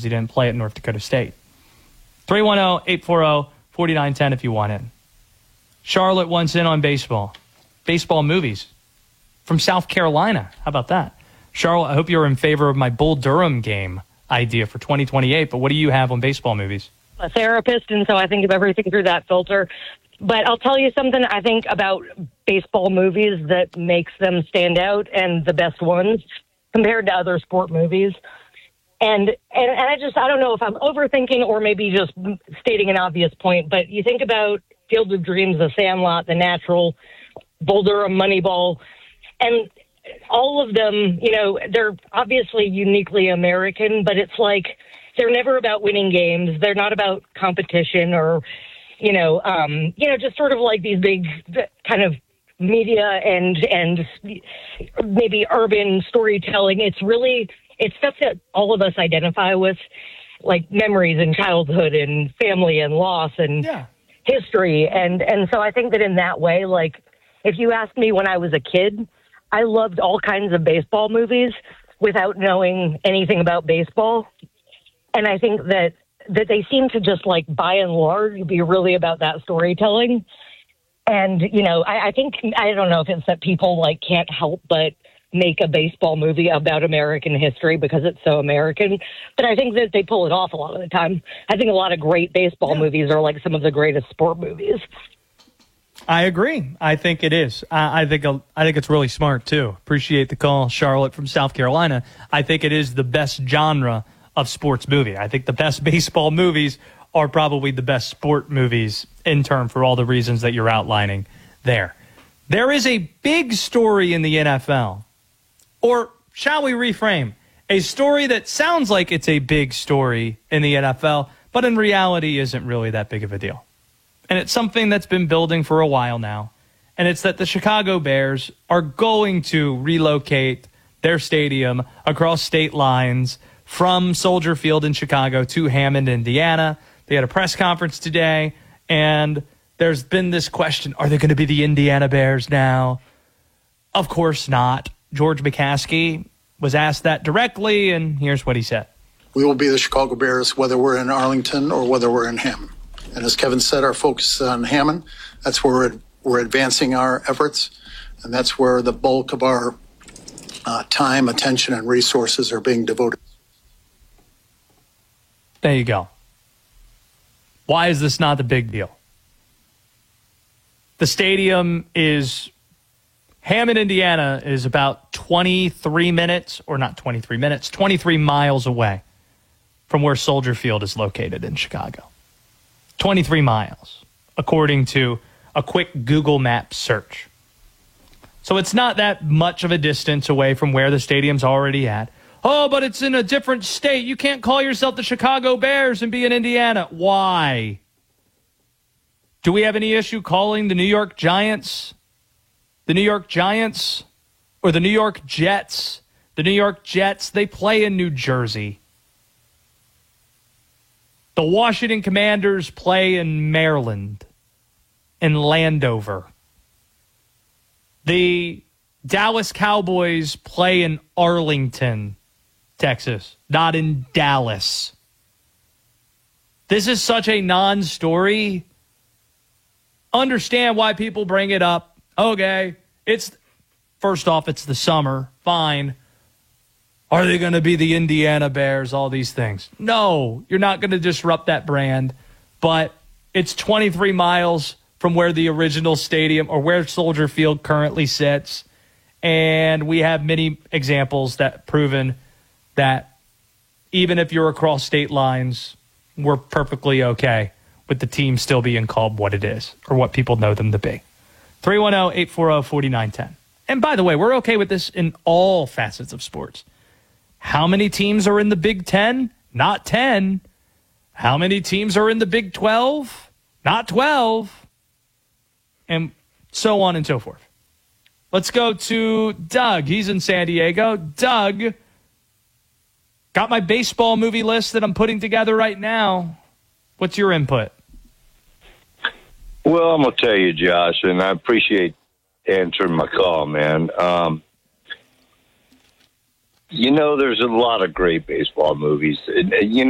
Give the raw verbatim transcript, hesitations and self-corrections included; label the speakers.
Speaker 1: because he didn't play at North Dakota State. three one zero, eight four zero, four nine one zero if you want in. Charlotte wants in on baseball. Baseball movies from South Carolina. How about that? Charlotte, I hope you're in favor of my Bull Durham game idea for twenty twenty-eight, but what do you have on baseball movies?
Speaker 2: A therapist, and so I think of everything through that filter. But I'll tell you something I think about baseball movies that makes them stand out and the best ones compared to other sport movies. And, and and I just, I don't know if I'm overthinking or maybe just stating an obvious point, but you think about Field of Dreams, The Sandlot, The Natural, Bull Durham, Moneyball, and all of them, you know, they're obviously uniquely American, but it's like they're never about winning games. They're not about competition or, you know, um, you know, just sort of like these big kind of media and and maybe urban storytelling. It's really, it's stuff that all of us identify with, like memories and childhood and family and loss and
Speaker 1: yeah.
Speaker 2: history. And, and so I think that in that way, like, if you asked me when I was a kid, I loved all kinds of baseball movies without knowing anything about baseball. And I think that, that they seem to just, like, by and large, be really about that storytelling. And, you know, I, I think, I don't know if it's that people, like, can't help but make a baseball movie about American history because it's so American. But I think that they pull it off a lot of the time. I think a lot of great baseball
Speaker 1: yeah.
Speaker 2: movies are like some of the greatest sport movies.
Speaker 1: I agree. I think it is. I, I think I think it's really smart, too. Appreciate the call, Charlotte from South Carolina. I think it is the best genre of sports movie. I think the best baseball movies are probably the best sport movies in turn for all the reasons that you're outlining there. There is a big story in the N F L. Or shall we reframe? A story that sounds like it's a big story in the N F L, but in reality isn't really that big of a deal. And it's something that's been building for a while now. And it's that the Chicago Bears are going to relocate their stadium across state lines from Soldier Field in Chicago to Hammond, Indiana. They had a press conference today, and there's been this question, are they going to be the Indiana Bears now? Of course not. George McCaskey was asked that directly, and here's what he said.
Speaker 3: We will be the Chicago Bears whether we're in Arlington or whether we're in Hammond. And as Kevin said, our focus is on Hammond. That's where we're, we're advancing our efforts, and that's where the bulk of our uh, time, attention, and resources are being devoted.
Speaker 1: There you go. Why is this not the big deal? The stadium is, Hammond, Indiana is about twenty-three minutes, or not twenty-three minutes, twenty-three miles away from where Soldier Field is located in Chicago. twenty-three miles, according to a quick Google Maps search. So it's not that much of a distance away from where the stadium's already at. Oh, but it's in a different state. You can't call yourself the Chicago Bears and be in Indiana. Why? Do we have any issue calling the New York Giants the New York Giants or the New York Jets? The New York Jets, they play in New Jersey. The Washington Commanders play in Maryland, in Landover. The Dallas Cowboys play in Arlington, Texas, not in Dallas. This is such a non-story. Understand why people bring it up. Okay, it's first off, it's the summer. Fine. Are they going to be the Indiana Bears? All these things. No, you're not going to disrupt that brand. But it's twenty-three miles from where the original stadium or where Soldier Field currently sits. And we have many examples that proven that even if you're across state lines, we're perfectly okay with the team still being called what it is or what people know them to be. three one zero, eight four zero, four nine one zero. And by the way, we're okay with this in all facets of sports. How many teams are in the Big Ten? Not ten. How many teams are in the Big twelve? Not twelve. And so on and so forth. Let's go to Doug. He's in San Diego. Doug, got my baseball movie list that I'm putting together right now. What's your input?
Speaker 4: Well, I'm going to tell you, Josh, and I appreciate answering my call, man. Um, you know, there's a lot of great baseball movies. And, you